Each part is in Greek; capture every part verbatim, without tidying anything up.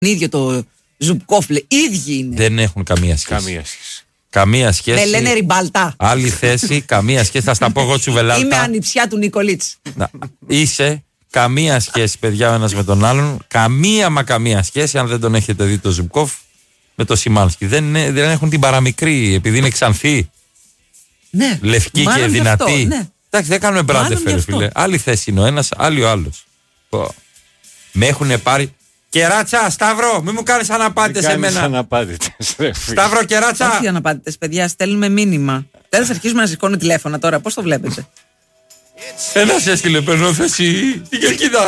ίδιο το Ζουμπκόφ, ίδιοι είναι. Δεν έχουν καμία σχέση. Καμία σχέση. Καμία σχέση. Με λένε Ριμπάλτα. Άλλη θέση, καμία σχέση. Θα στα πω εγώ Τσουβελάλτα. Είμαι ανιψιά του Νικολίτς. Να, είσαι καμία σχέση, παιδιά, ο ένας με τον άλλον. Καμία μα καμία σχέση, αν δεν τον έχετε δει το Ζουμπκόφ, με το Σιμάνσκι. Δεν, είναι, δεν έχουν την παραμικρή, επειδή είναι ξανθή. Ναι. Λευκή και δυνατή. Αυτό, ναι. Εντάξει, δεν κάνουμε μπράντεφερ, φίλε. Άλλη θέση είναι ο ένας, άλλη ο άλλος. Με έχουν πάρει. Κεράτσα, Σταύρο, μην μου κάνεις αναπάντητες σε μένα. Αναπάντητες. Σταύρο, κεράτσα. Όχι αναπάντητες, παιδιά, στέλνουμε μήνυμα. Δεν θα αρχίσουμε να σηκώνουμε τηλέφωνα τώρα, πώς το βλέπετε. Ένας έστειλε, παίρνω θέση στην κερκίδα.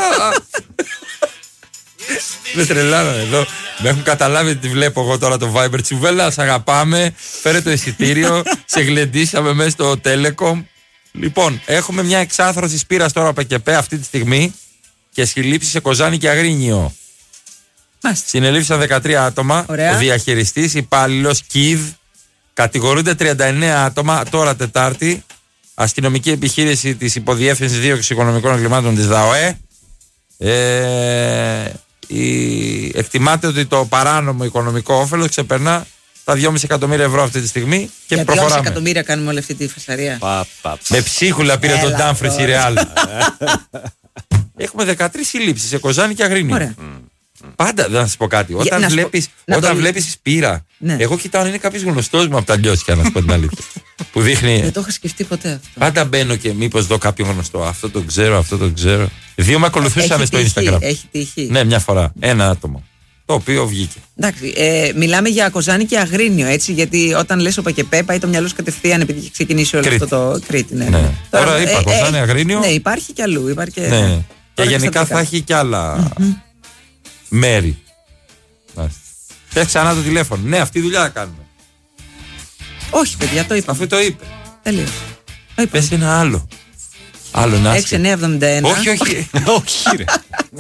Με τρελάνε εδώ. Με έχουν καταλάβει ότι βλέπω εγώ τώρα το Viber. Τσουβέλα, σ' αγαπάμε. Φέρε το εισιτήριο. Σε γλεντήσαμε μέσα στο Telecom. Λοιπόν, έχουμε μια εξάθρωση σπήρας τώρα από ΚΕΠΕ αυτή τη στιγμή και συλλήψει σε Κοζάνη και Αγρίνιο. Συνελήφθησαν δεκατρία άτομα. Ωραία. Ο διαχειριστής, υπάλληλος, ΚΙΔ. Κατηγορούνται τριάντα εννέα άτομα τώρα Τετάρτη. Αστυνομική επιχείρηση της Υποδιεύθυνσης Δίωξης Οικονομικών Εγκλημάτων της ΔΑΟΕ. Ε, η, εκτιμάται ότι το παράνομο οικονομικό όφελος ξεπερνά τα δυόμισι εκατομμύρια ευρώ αυτή τη στιγμή και για προχωράμε. δυόμισι εκατομμύρια κάνουμε όλη αυτή τη φασαρία. Πα, πα, Με ψίχουλα πήρε τον Ντάμφρις η Ρεάλ. Έχουμε δεκατρείς συλλήψεις σε Κοζάνη και Αγρίνιο. Ωραία. Πάντα, δεν θα σας πω κάτι. Όταν να βλέπεις, να όταν το... βλέπεις σπήρα, ναι. Εγώ κοιτάω αν είναι κάποιος γνωστός μου από τα λιώσια, να σου πω την αλήθεια. Που δείχνει. Δεν το είχα σκεφτεί ποτέ αυτό. Πάντα μπαίνω και μήπως δω κάποιο γνωστό. Αυτό το ξέρω, αυτό το ξέρω. Δύο με ακολουθούσαμε στο τύχει, Instagram. Έχει τύχει. Ναι, μια φορά. Ένα άτομο. Το οποίο βγήκε. Εντάξει, ε, μιλάμε για Κοζάνη και Αγρίνιο, έτσι. Γιατί όταν λες ο ΠΑΚΕΠΕ πάει το μυαλό σου κατευθείαν επειδή έχει ξεκινήσει όλο Κρήτη. αυτό το Κρήτη. Ναι. Ναι. Τώρα, Τώρα είπα, ε, Κοζάνη, ε, Αγρίνιο. Ναι, υπάρχει κι αλλού. Υπάρχει και, ναι. Και γενικά εξαρτικά. θα έχει κι άλλα mm-hmm. μέρη. Πες ξανά το τηλέφωνο. Ναι, αυτή τη δουλειά θα κάνουμε. Όχι, παιδιά, το είπα. Αφού το είπε. Τελείως. Πες ένα άλλο. Άλλο να έξι εννιά εβδομήντα ένα. Όχι, όχι. Όχι, ρε.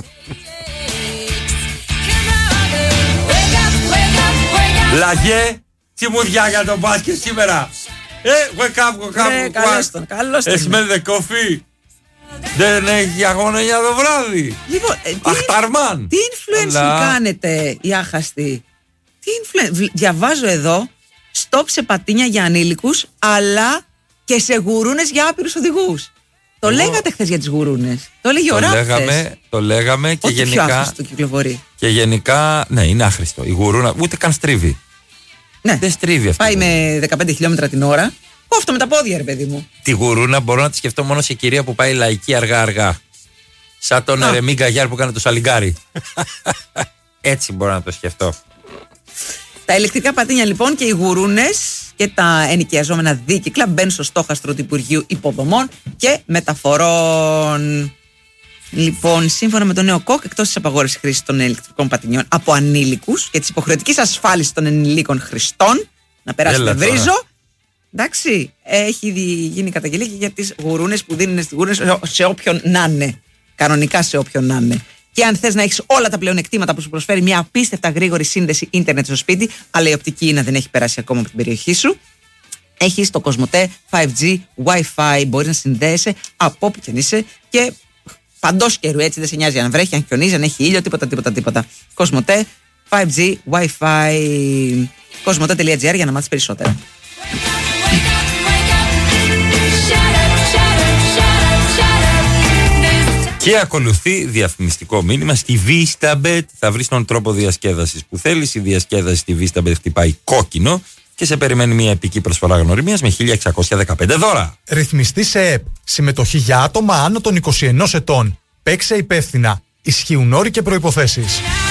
Λαγέ, τσιμουδιά για τον μπάσκετ σήμερα. Ε, wake up, wake up, ναι, καλώς τον, καλώς τον. Smell the coffee. Δεν έχει αγώνα για το βράδυ. Λοιπόν, ε, τι, Αχταρμάν. Τι influence Αλλά... κάνετε οι άχαστοι. Τι influence. Διαβάζω εδώ, stop σε πατίνια για ανήλικους, αλλά και σε γουρούνες για άπειρους οδηγούς. Το Εγώ... λέγατε χθες για τις γουρούνες. Το έλεγε ο Ράπ λέγαμε, Το λέγαμε και Ό,τι γενικά. Πιο άχρηστο κυκλοφορεί. Και γενικά, ναι, είναι άχρηστο. Η γουρούνα ούτε καν στρίβει. Ναι. Δεν στρίβει αυτό. Πάει με δεκαπέντε χιλιόμετρα την ώρα. Κόφτω με τα πόδια, ρε παιδί μου. Τη γουρούνα μπορώ να τη σκεφτώ μόνο σε κυρία που πάει λαϊκή αργά-αργά. Σαν τον Ερεμί Γκαγιάρ που κάνει το σαλιγκάρι. Έτσι μπορώ να το σκεφτώ. Τα ηλεκτρικά πατίνια λοιπόν και οι γουρούνες και τα ενοικιαζόμενα δίκυκλα μπαίνουν στο στόχαστρο του Υπουργείου Υποδομών και Μεταφορών. Λοιπόν, σύμφωνα με το νέο ΚΟΚ, εκτός της απαγόρευσης χρήσης των ηλεκτρικών πατινιών από ανήλικους και της υποχρεωτικής ασφάλισης των ενηλίκων χρηστών, να περάσουν Έλα, βρίζο. τώρα. Εντάξει, έχει γίνει καταγγελία και για τις γουρούνες που δίνουν στις γουρούνες σε όποιον να είναι. Κανονικά σε όποιον να είναι. Και αν θες να έχεις όλα τα πλεονεκτήματα που σου προσφέρει μια απίστευτα γρήγορη σύνδεση ίντερνετ στο σπίτι, αλλά η οπτική ίνα δεν έχει περάσει ακόμα από την περιοχή σου, έχεις το Κοσμοτέ φάιβ τζι Wi-Fi. Μπορείς να συνδέεσαι από όπου και αν είσαι και παντός καιρού, έτσι, δεν σε νοιάζει αν βρέχει, αν χιονίζει, αν έχει ήλιο, τίποτα, τίποτα, τίποτα. Κοσμοτέ φάιβ τζι Wi-Fi. κοσμοτέ τελεία τζι άρ για να μάθεις περισσότερα. Και ακολουθεί διαφημιστικό μήνυμα στη VistaBet. Θα βρεις τον τρόπο διασκέδασης που θέλεις. Η διασκέδαση στη VistaBet χτυπάει κόκκινο και σε περιμένει μια επική προσφορά γνωριμίας με χίλια εξακόσια δεκαπέντε δώρα. Ρυθμιστή σε ΕΠ. Συμμετοχή για άτομα άνω των είκοσι ενός ετών. Παίξε υπεύθυνα. Ισχύουν όροι και προϋποθέσεις.